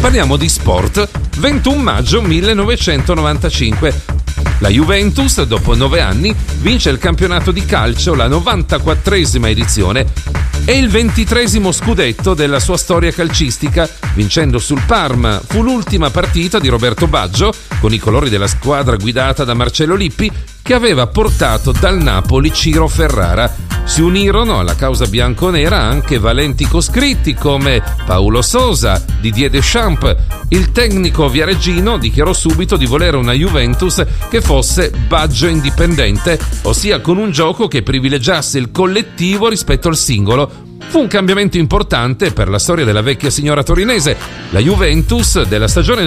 Parliamo di sport. 21 maggio 1995. La Juventus, dopo 9 anni, vince il campionato di calcio, la 94esima edizione e il 23esimo scudetto della sua storia calcistica, vincendo sul Parma. Fu l'ultima partita di Roberto Baggio, con i colori della squadra guidata da Marcello Lippi, che aveva portato dal Napoli Ciro Ferrara. Si unirono alla causa bianconera anche valenti coscritti come Paulo Sosa, Didier Deschamps. Il tecnico viareggino dichiarò subito di volere una Juventus che fosse Baggio indipendente, ossia con un gioco che privilegiasse il collettivo rispetto al singolo. Fu un cambiamento importante per la storia della vecchia signora torinese. La Juventus della stagione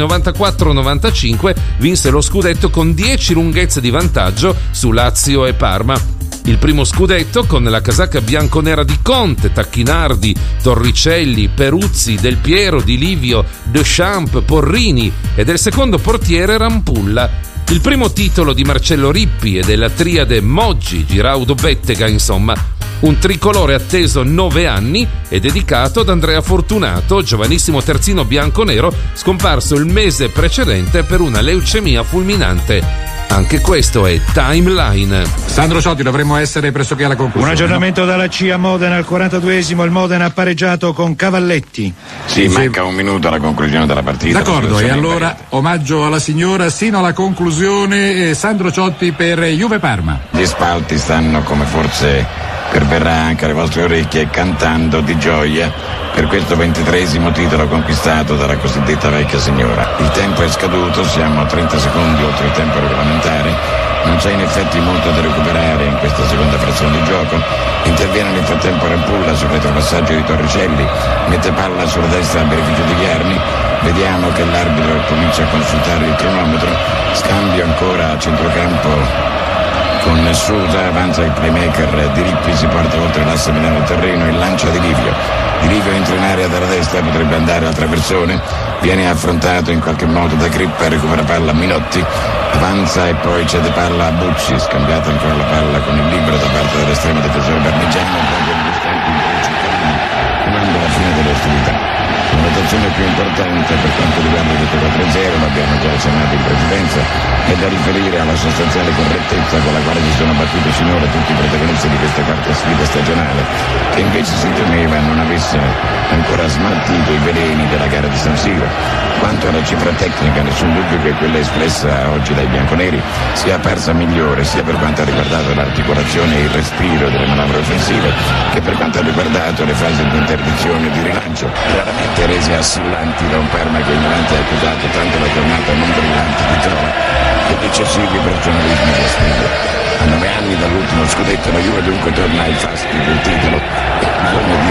94-95 vinse lo scudetto con 10 lunghezze di vantaggio su Lazio e Parma. Il primo scudetto con la casacca bianconera di Conte, Tacchinardi, Torricelli, Peruzzi, Del Piero, Di Livio, Deschamps, Porrini e del secondo portiere Rampulla. Il primo titolo di Marcello Rippi e della triade Moggi, Giraudo, Bettega, insomma. Un tricolore atteso 9 anni e dedicato ad Andrea Fortunato, giovanissimo terzino bianconero scomparso il mese precedente per una leucemia fulminante. Anche questo è Timeline. Sandro Ciotti, dovremmo essere pressoché alla conclusione. Un aggiornamento dalla CIA Modena al 42esimo, il Modena ha pareggiato con Cavalletti. Sì, manca un minuto alla conclusione della partita. D'accordo, e allora omaggio alla signora sino alla conclusione. Sandro Ciotti per Juve Parma. Gli spalti stanno, come forse perverrà anche alle vostre orecchie, cantando di gioia per questo 23esimo titolo conquistato dalla cosiddetta vecchia signora. Il tempo è scaduto, siamo a 30 secondi oltre il tempo regolamentare, non c'è in effetti molto da recuperare in questa seconda frazione di gioco. Interviene nel frattempo Rampulla sul retropassaggio di Torricelli, mette palla sulla destra a beneficio di Gherni. Vediamo che l'arbitro comincia a consultare il cronometro, scambio ancora a centrocampo con Sousa, avanza il playmaker Di Rippi, si porta oltre l'asse mediano del terreno e lancia Di Livio. Di Livio entra in area dalla destra, potrebbe andare al traversone, viene affrontato in qualche modo da Crippa, recupera palla Minotti, avanza e poi cede palla a Bucci, scambiata ancora la palla con il libero da parte dell'estremo difensore parmigiano, proprio negli istanti in cui Ciccadini comanda la fine delle ostilità. La notazione più importante per quanto riguarda il 4-0, l'abbiamo già accennato in precedenza, è da riferire alla sostanziale correttezza con la quale si sono battuti sinora tutti i protagonisti di questa quarta sfida stagionale, che invece si temeva non avesse ancora smaltito i veleni della gara di San Siro. Quanto alla cifra tecnica, nessun dubbio che quella espressa oggi dai bianconeri sia apparsa migliore sia per quanto ha riguardato l'articolazione e il respiro delle manovre offensive che per quanto ha riguardato le fasi di interdizione e di rilancio, raramente rese assillanti da un Parma che ignorante ha accusato tanto la giornata non brillante di Trova e eccessivi personalismi da sfida. A 9 anni dall'ultimo scudetto la Juve dunque torna ai fasti del titolo e ha bisogno di